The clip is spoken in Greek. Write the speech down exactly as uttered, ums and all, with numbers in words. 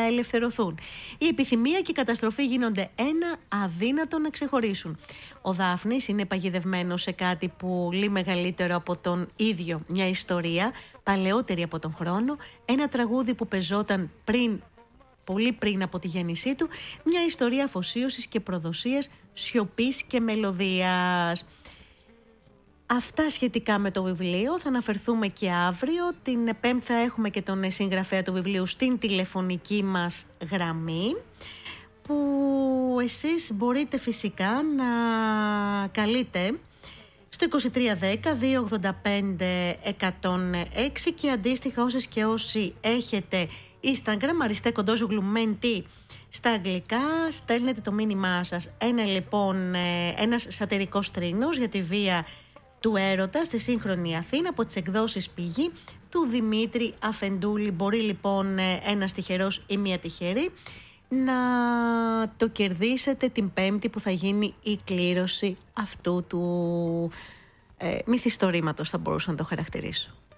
ελευθερωθούν. Η επιθυμία και η καταστροφή γίνονται ένα αδύνατο να ξεχωρίσουν. Ο Δάφνης είναι παγιδευμένος σε κάτι πολύ μεγαλύτερο από τον ίδιο. Μια ιστορία παλαιότερη από τον χρόνο, ένα τραγούδι που πεζόταν πριν, πολύ πριν από τη γέννησή του, μια ιστορία αφοσίωσης και προδοσίας, σιωπής και μελωδίας. Αυτά σχετικά με το βιβλίο. Θα αναφερθούμε και αύριο. Την Πέμπτη θα έχουμε και τον συγγραφέα του βιβλίου στην τηλεφωνική μας γραμμή, που εσείς μπορείτε φυσικά να καλείτε στο είκοσι τρία δέκα δύο ογδόντα πέντε εκατόν έξι και αντίστοιχα όσες και όσοι έχετε Instagram, Αριστέ Κοντόζουγλου Μεντή στα αγγλικά, στέλνετε το μήνυμά σας. Ένα λοιπόν, ένας σατυρικός τρίνος για τη βία του έρωτα στη σύγχρονη Αθήνα από τις εκδόσεις Πηγή του Δημήτρη Αφεντούλη. Μπορεί λοιπόν ένας τυχερός ή μία τυχερή να το κερδίσετε την Πέμπτη που θα γίνει η κλήρωση αυτού του ε, μυθιστορήματος, θα μπορούσα να το χαρακτηρίσω.